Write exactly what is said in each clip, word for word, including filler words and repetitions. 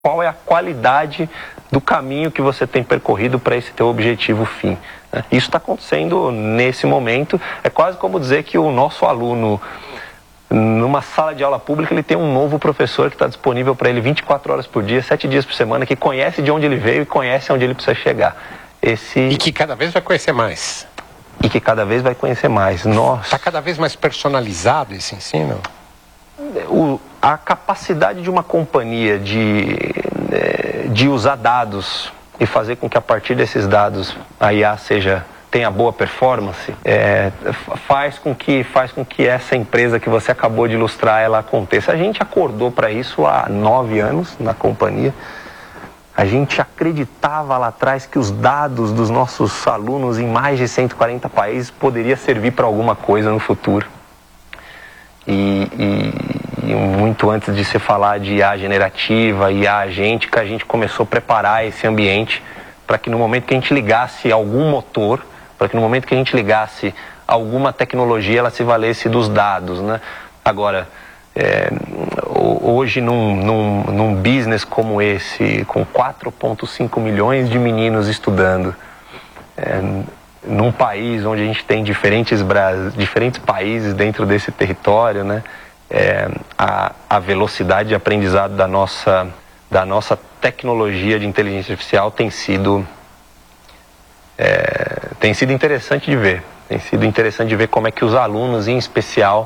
qual é a qualidade do caminho que você tem percorrido para esse teu objetivo fim. Né? Isso está acontecendo nesse momento. É quase como dizer que o nosso aluno, numa sala de aula pública, ele tem um novo professor que está disponível para ele vinte e quatro horas por dia, sete dias por semana, que conhece de onde ele veio e conhece onde ele precisa chegar. Esse... E que cada vez vai conhecer mais. E que cada vez vai conhecer mais. Nossa. Está cada vez mais personalizado esse ensino? O, a capacidade de uma companhia de, de usar dados e fazer com que a partir desses dados a I A seja, tenha boa performance, é, faz, com que, faz com que essa empresa que você acabou de ilustrar, ela aconteça. A gente acordou para isso há nove anos na companhia. A gente acreditava lá atrás que os dados dos nossos alunos em mais de cento e quarenta países poderia servir para alguma coisa no futuro. E, e, e muito antes de se falar de I A generativa, I A agêntica, a gente começou a preparar esse ambiente para que no momento que a gente ligasse algum motor, para que no momento que a gente ligasse alguma tecnologia, ela se valesse dos dados, né? Agora, é, hoje num, num, num business como esse, com quatro vírgula cinco milhões de meninos estudando, é, num país onde a gente tem diferentes, diferentes países dentro desse território, né? É, a, a velocidade de aprendizado da nossa, da nossa tecnologia de inteligência artificial tem sido, é, tem sido interessante de ver. Tem sido interessante de ver como é que os alunos, em especial,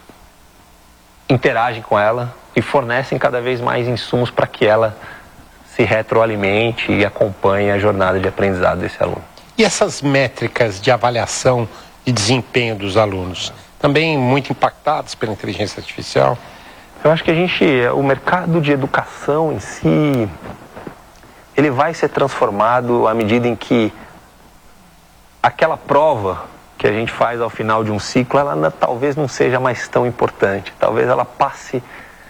interagem com ela e fornecem cada vez mais insumos para que ela se retroalimente e acompanhe a jornada de aprendizado desse aluno. E essas métricas de avaliação de desempenho dos alunos, também muito impactadas pela inteligência artificial? Eu acho que a gente, o mercado de educação em si, ele vai ser transformado à medida em que aquela prova que a gente faz ao final de um ciclo, ela não, talvez não seja mais tão importante. Talvez ela passe,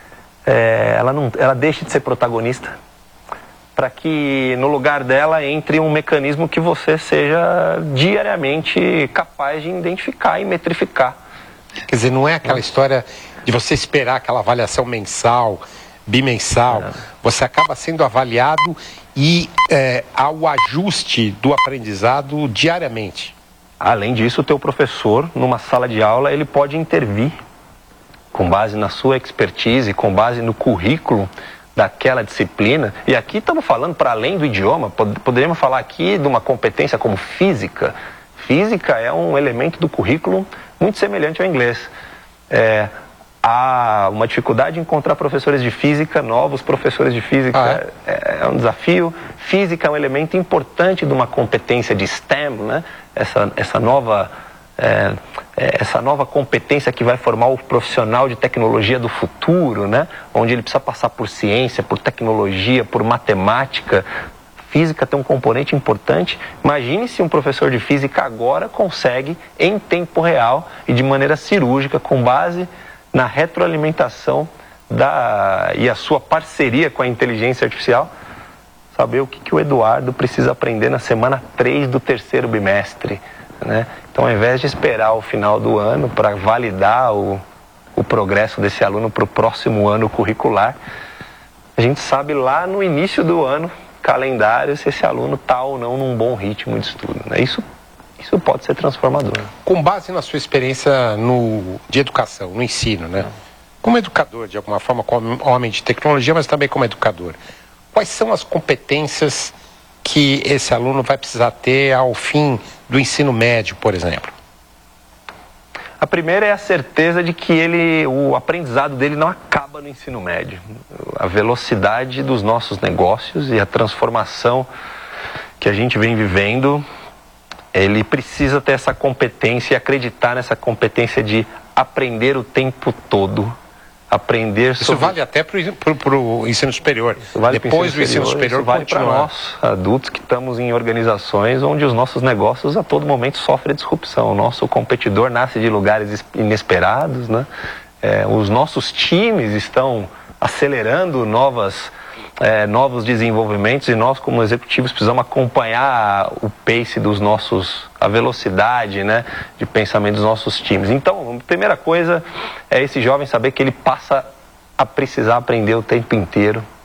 é, ela, não, ela deixe de ser protagonista, para que no lugar dela entre um mecanismo que você seja diariamente capaz de identificar e metrificar. Quer dizer, não é aquela história de você esperar aquela avaliação mensal, bimensal. É. Você acaba sendo avaliado e é, há o ajuste do aprendizado diariamente. Além disso, o teu professor, numa sala de aula, ele pode intervir com base na sua expertise, com base no currículo daquela disciplina. E aqui estamos falando para além do idioma, poderíamos falar aqui de uma competência como física. Física é um elemento do currículo muito semelhante ao inglês. É, há uma dificuldade em encontrar professores de física, novos professores de física, ah, é? É, é um desafio. Física é um elemento importante de uma competência de STEM, né? Essa, essa nova... É, essa nova competência que vai formar o profissional de tecnologia do futuro, né? Onde ele precisa passar por ciência, por tecnologia, por matemática. Física tem um componente importante. Imagine se um professor de física agora consegue, em tempo real e de maneira cirúrgica, com base na retroalimentação da, e a sua parceria com a inteligência artificial, saber o que, que o Eduardo precisa aprender na semana três do terceiro bimestre, né? Então, ao invés de esperar o final do ano para validar o, o progresso desse aluno para o próximo ano curricular, a gente sabe lá no início do ano, calendário, se esse aluno está ou não num bom ritmo de estudo, né? Isso, isso pode ser transformador. Com base na sua experiência no, de educação, no ensino, né? Como educador, de alguma forma, como homem de tecnologia, mas também como educador, quais são as competências que esse aluno vai precisar ter ao fim do ensino médio, por exemplo? A primeira é a certeza de que ele, o aprendizado dele não acaba no ensino médio. A velocidade dos nossos negócios e a transformação que a gente vem vivendo, ele precisa ter essa competência e acreditar nessa competência de aprender o tempo todo. Aprender sobre... Isso vale até para o ensino superior. Vale Depois do ensino superior, isso vale para nós, adultos, que estamos em organizações onde os nossos negócios a todo momento sofrem disrupção. O nosso competidor nasce de lugares inesperados, né? É, os nossos times estão acelerando novas, é, novos desenvolvimentos e nós, como executivos, precisamos acompanhar o pace dos nossos, a velocidade, né, de pensamento dos nossos times. Então, a primeira coisa é esse jovem saber que ele passa a precisar aprender o tempo inteiro